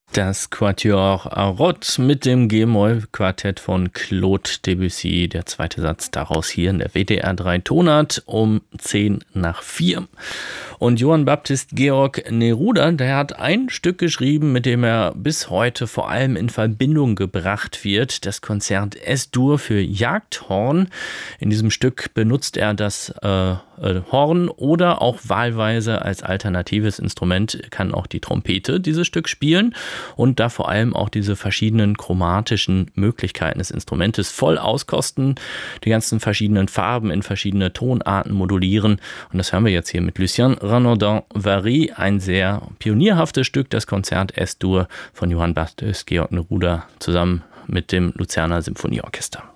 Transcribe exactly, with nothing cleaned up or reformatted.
Das Quatuor Arrot mit dem G-Moll-Quartett von Claude Debussy. Der zweite Satz daraus hier in der W D R drei Tonart um zehn nach vier. Und Johann Baptist Georg Neruda, der hat ein Stück geschrieben, mit dem er bis heute vor allem in Verbindung gebracht wird. Das Konzert Es-Dur für Jagdhorn. In diesem Stück benutzt er das äh, äh, Horn oder auch wahlweise als alternatives Instrument kann auch die Trompete dieses Stück spielen. Und da vor allem auch diese verschiedenen chromatischen Möglichkeiten des Instrumentes voll auskosten, die ganzen verschiedenen Farben in verschiedene Tonarten modulieren. Und das hören wir jetzt hier mit Lucien Renaudin-Vary, ein sehr pionierhaftes Stück, das Konzert Es-Dur von Johann Baptist Georg Neruda zusammen mit dem Luzerner Symphonieorchester.